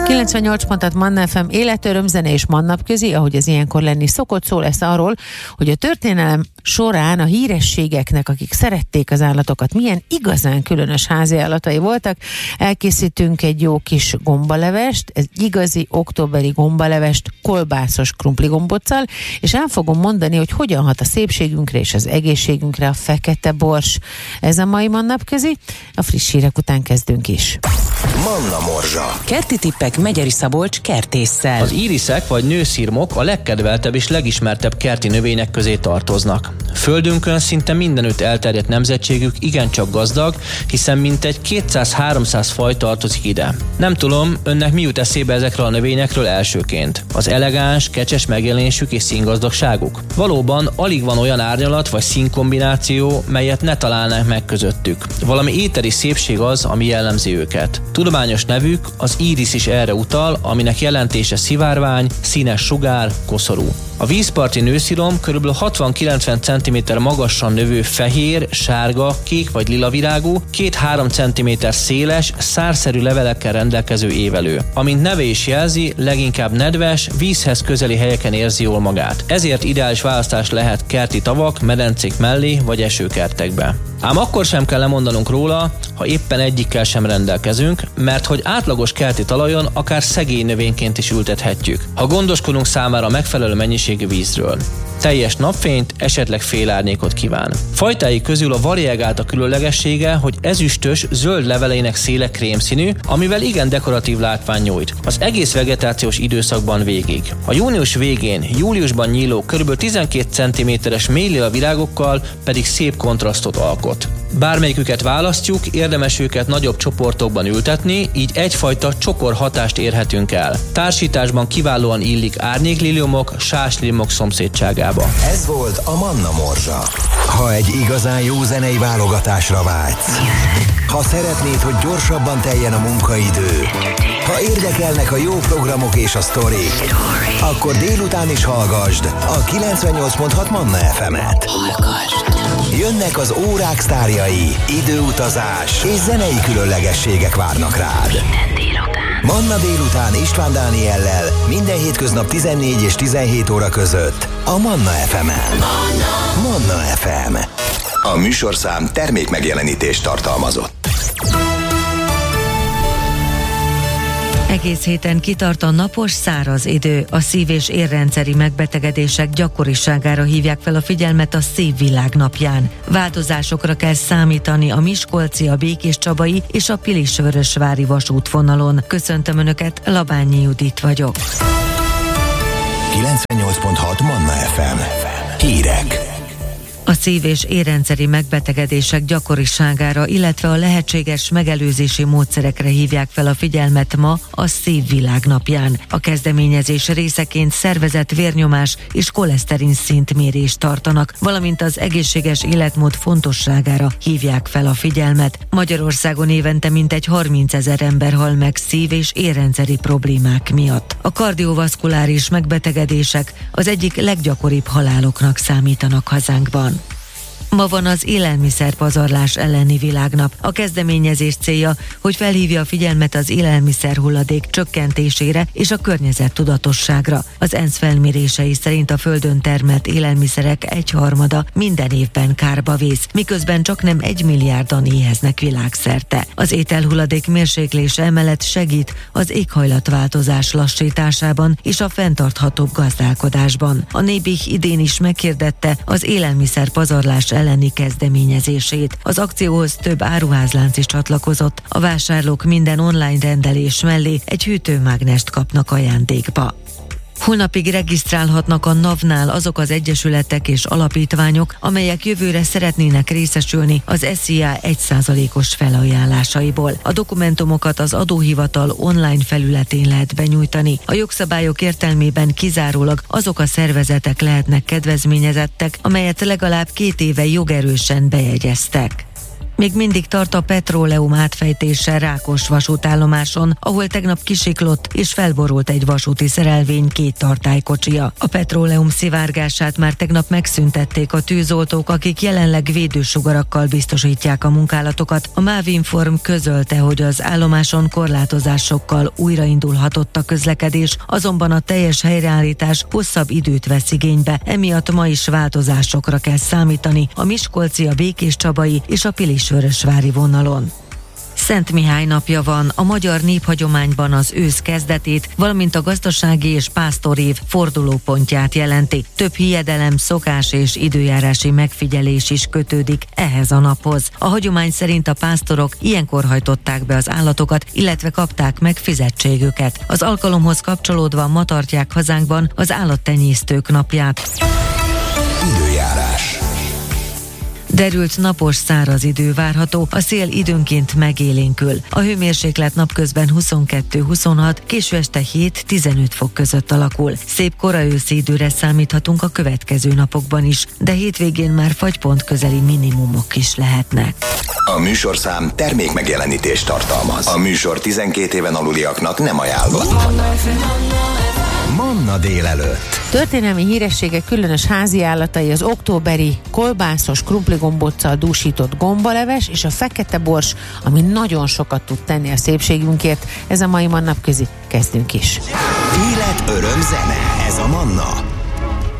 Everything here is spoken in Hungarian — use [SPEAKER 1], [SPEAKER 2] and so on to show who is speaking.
[SPEAKER 1] 98 Manna FM életöröm, zene és mannapközi, ahogy ez ilyenkor lenni szokott, szó lesz arról, hogy a történelem során a hírességeknek, akik szerették az állatokat, milyen igazán különös házi állatai voltak. Elkészítünk egy jó kis gombalevest, ez igazi októberi gombalevest kolbászos krumpligombóccal, és el fogom mondani, hogy hogyan hat a szépségünkre és az egészségünkre a fekete bors. Ez a mai mannapközi, a friss hírek után kezdünk is.
[SPEAKER 2] Manna Morzsa.
[SPEAKER 3] Kerti tippek Megyeri Szabolcs kertésszel.
[SPEAKER 4] Az íriszek vagy nőszirmok a legkedveltebb és legismertebb kerti növények közé tartoznak. Földünkön szinte mindenütt elterjedt nemzetségük igencsak gazdag, hiszen mintegy 200-300 faj tartozik ide. Nem tudom, önnek mi jut eszébe ezekről a növényekről elsőként? Az elegáns, kecses megjelenésük és színgazdagságuk? Valóban alig van olyan árnyalat vagy színkombináció, melyet ne találnánk meg közöttük. Valami éteri szépség az, ami jellemzi őket. Tudományos nevük az íris is erre utal, aminek jelentése szivárvány, színes sugár, koszorú. A vízparti nőszirom kb. 60-90 cm magasan növő fehér, sárga, kék vagy lila virágú, 2-3 cm széles, szárszerű levelekkel rendelkező évelő. Amint neve is jelzi, leginkább nedves, vízhez közeli helyeken érzi jól magát. Ezért ideális választás lehet kerti tavak, medencék mellé vagy esőkertekbe. Ám akkor sem kell lemondanunk róla, ha éppen egyikkel sem rendelkezünk, mert hogy átlagos kerti talajon akár szegény növényként is ültethetjük, ha gondoskodunk számára megfelelő mennyiségű vízről. Teljes napfényt, esetleg fél árnyékot kíván. Fajtái közül a variegáta különlegessége, hogy ezüstös, zöld leveleinek széle krémszínű, amivel igen dekoratív látvány nyújt. Az egész vegetációs időszakban végig. A június végén, júliusban nyíló kb. 12 cm-es mélylila virágokkal pedig szép kontrasztot alkot. Bármelyiküket választjuk, érdemes őket nagyobb csoportokban ültetni, így egyfajta csokor hatást érhetünk el. Társításban kiválóan illik árnyékliliomok, sáslilimok szomszédságába.
[SPEAKER 2] Ez volt a Manna Morzsa. Ha egy igazán jó zenei válogatásra vágysz, ha szeretnéd, hogy gyorsabban teljen a munkaidő, ha érdekelnek a jó programok és a sztorik, akkor délután is hallgasd a 98.6 Manna FM-et. Jönnek az órák sztárjai, időutazás és zenei különlegességek várnak rád. Manna délután István Dániellel minden hétköznap 14 és 17 óra között a Manna FM-en. Manna FM. A műsorszám termékmegjelenítést tartalmazott.
[SPEAKER 5] Egész héten kitart a napos, száraz idő. A szív- és érrendszeri megbetegedések gyakoriságára hívják fel a figyelmet a Szívvilág napján. Változásokra kell számítani a miskolci, a békéscsabai és a pilisvörösvári vasútvonalon. Köszöntöm Önöket, Labányi Judit vagyok.
[SPEAKER 2] 98.6 Manna FM. Hírek.
[SPEAKER 5] A szív- és érrendszeri megbetegedések gyakoriságára, illetve a lehetséges megelőzési módszerekre hívják fel a figyelmet ma a Szívvilág napján. A kezdeményezés részeként szervezett vérnyomás és koleszterin szintmérést tartanak, valamint az egészséges életmód fontosságára hívják fel a figyelmet. Magyarországon évente mintegy 30 000 ember hal meg szív- és érrendszeri problémák miatt. A kardiovaszkuláris megbetegedések az egyik leggyakoribb haláloknak számítanak hazánkban. Ma van az élelmiszerpazarlás elleni világnap. A kezdeményezés célja, hogy felhívja a figyelmet az élelmiszerhulladék csökkentésére és a környezettudatosságra. Az ENSZ felmérései szerint a földön termelt élelmiszerek 1/3 minden évben kárba vész, miközben csaknem 1 milliárdan éheznek világszerte. Az ételhulladék mérséklése emellett segít az éghajlatváltozás lassításában és a fenntarthatóbb gazdálkodásban. A Nébih idén is meghirdette az élelmiszerpazarlás elleni kezdeményezését. Az akcióhoz több áruházlánc is csatlakozott. A vásárlók minden online rendelés mellé egy hűtőmágnest kapnak ajándékba. Holnapig regisztrálhatnak a NAV-nál azok az egyesületek és alapítványok, amelyek jövőre szeretnének részesülni az SZIA 1%-os felajánlásaiból. A dokumentumokat az adóhivatal online felületén lehet benyújtani. A jogszabályok értelmében kizárólag azok a szervezetek lehetnek kedvezményezettek, amelyet legalább 2 éve jogerősen bejegyeztek. Még mindig tart a petróleum átfejtése Rákos vasútállomáson, ahol tegnap kisiklott és felborult egy vasúti szerelvény 2 tartálykocsia. A petróleum szivárgását már tegnap megszüntették a tűzoltók, akik jelenleg védősugarakkal biztosítják a munkálatokat. A MÁV Inform közölte, hogy az állomáson korlátozásokkal újraindulhatott a közlekedés, azonban a teljes helyreállítás hosszabb időt vesz igénybe, emiatt ma is változásokra kell számítani a miskolci, a Békéscsabai és a Pilisvörösvári vonalon. Szent Mihály napja van, a magyar néphagyományban az ősz kezdetét, valamint a gazdasági és pásztorév fordulópontját jelenti. Több hiedelem, szokás és időjárási megfigyelés is kötődik ehhez a naphoz. A hagyomány szerint a pásztorok ilyenkor hajtották be az állatokat, illetve kapták meg fizetségüket. Az alkalomhoz kapcsolódva ma tartják hazánkban az állattenyésztők napját.
[SPEAKER 2] Időjárás.
[SPEAKER 5] Derült napos száraz idő várható, a szél időnként megélénkül. A hőmérséklet napközben 22-26, késő este 7-15 fok között alakul. Szép kora őszi időre számíthatunk a következő napokban is, de hétvégén már fagypont közeli minimumok is lehetnek.
[SPEAKER 2] A műsorszám termékmegjelenítést tartalmaz. A műsor 12 éven aluliaknak nem ajánlott. Manna délelőtt.
[SPEAKER 1] Történelmi hírességek különös házi állatai, az októberi kolbászos krumpligombóccal dúsított gombaleves és a fekete bors, ami nagyon sokat tud tenni a szépségünkért. Ez a mai Mannapközi, kezdünk is.
[SPEAKER 2] Élet, öröm, zene. Ez a Manna.